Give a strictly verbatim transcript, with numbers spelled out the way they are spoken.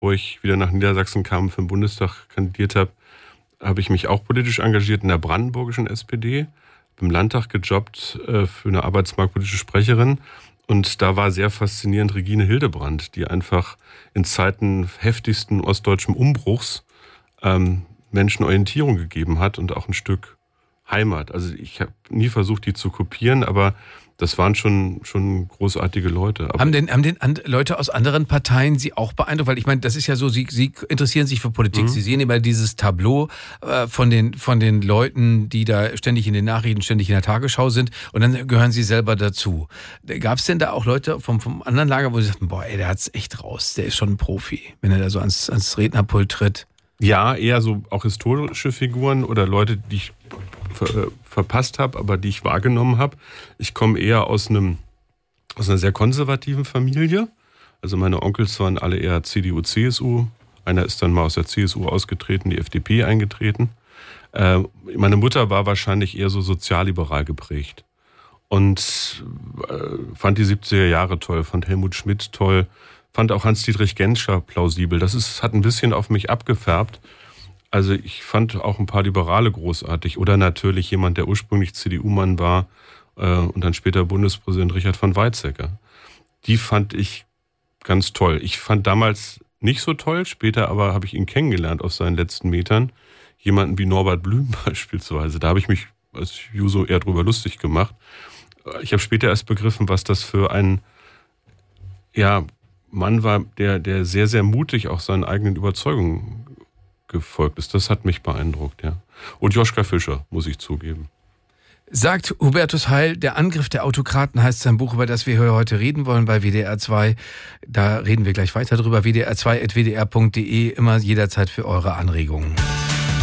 bevor ich wieder nach Niedersachsen kam, für den Bundestag kandidiert habe, habe ich mich auch politisch engagiert in der brandenburgischen S P D, im Landtag gejobbt äh, für eine arbeitsmarktpolitische Sprecherin. Und da war sehr faszinierend Regine Hildebrandt, die einfach in Zeiten heftigsten ostdeutschen Umbruchs ähm, Menschen Orientierung gegeben hat und auch ein Stück Heimat. Also ich habe nie versucht, die zu kopieren, aber das waren schon, schon großartige Leute. Aber haben denn, haben denn Leute aus anderen Parteien Sie auch beeindruckt? Weil ich meine, das ist ja so, Sie, Sie interessieren sich für Politik. Mhm. Sie sehen immer dieses Tableau äh, von, den, von den Leuten, die da ständig in den Nachrichten, ständig in der Tagesschau sind. Und dann gehören Sie selber dazu. Gab es denn da auch Leute vom, vom anderen Lager, wo Sie sagten, boah, ey, der hat's echt raus, der ist schon ein Profi, wenn er da so ans, ans Rednerpult tritt? Ja, eher so auch historische Figuren oder Leute, die ich ver, verpasst habe, aber die ich wahrgenommen habe. Ich komme eher aus einem aus einer sehr konservativen Familie. Also meine Onkels waren alle eher C D U, C S U. Einer ist dann mal aus der C S U ausgetreten, die F D P eingetreten. Äh, meine Mutter war wahrscheinlich eher so sozialliberal geprägt und äh, fand die siebziger Jahre toll, fand Helmut Schmidt toll, fand auch Hans-Dietrich Genscher plausibel. Das ist, hat ein bisschen auf mich abgefärbt. Also ich fand auch ein paar Liberale großartig. Oder natürlich jemand, der ursprünglich C D U-Mann war äh, und dann später Bundespräsident Richard von Weizsäcker. Die fand ich ganz toll. Ich fand damals nicht so toll, später aber habe ich ihn kennengelernt auf seinen letzten Metern. Jemanden wie Norbert Blüm beispielsweise. Da habe ich mich als Juso eher drüber lustig gemacht. Ich habe später erst begriffen, was das für ein, ja, Mann war, der, der sehr, sehr mutig auch seinen eigenen Überzeugungen gefolgt ist. Das hat mich beeindruckt, ja. Und Joschka Fischer, muss ich zugeben. Sagt Hubertus Heil, der Angriff der Autokraten heißt sein Buch, über das wir heute reden wollen bei W D R zwei. Da reden wir gleich weiter drüber. W D R zwei at w d r punkt d e, immer jederzeit für eure Anregungen.